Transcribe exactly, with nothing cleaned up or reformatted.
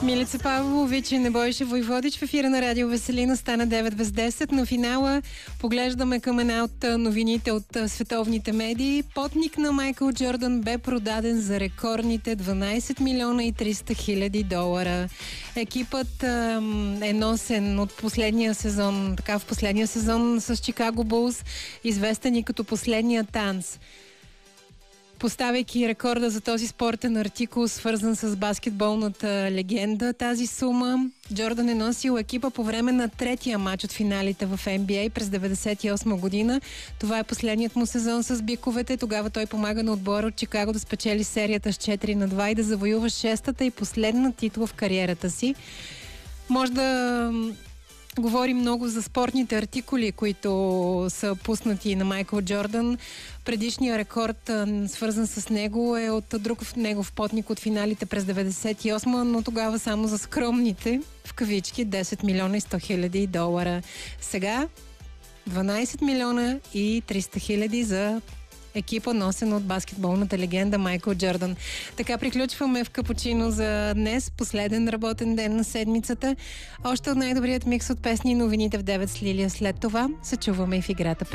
Милица Павлович и Небойше Войводич в ефира на Радио Веселина. Стана девет без десет. На финала поглеждаме към една от новините от световните медии. Потник на Майкъл Джордан бе продаден за рекордните дванайсет милиона и триста хиляди долара. Екипът е носен от последния сезон, така в последния сезон с Чикаго Булс, известен и като последния танц. Поставяйки рекорда за този спортен артикул, свързан с баскетболната легенда, тази сума, Джордан е носил екипа по време на третия матч от финалите в Н Б А през деветдесет и осма година. Това е последният му сезон с биковете. Тогава той помага на отбора от Чикаго да спечели серията с четири на два и да завоюва шестата и последна титла в кариерата си. Може да говори много за спортните артикули, които са пуснати на Майкъл Джордан. Предишният рекорд, свързан с него, е от друг негов потник от финалите през деветдесет и осма, но тогава само за скромните, в кавички, десет милиона и сто хиляди долара. Сега дванайсет милиона и триста хиляди за екипа, носен от баскетболната легенда Майкъл Джордан. Така приключваме в Капучино за днес, последен работен ден на седмицата. Още от най-добрият микс от песни и новините в девет с Лилия. След това се чуваме и в играта.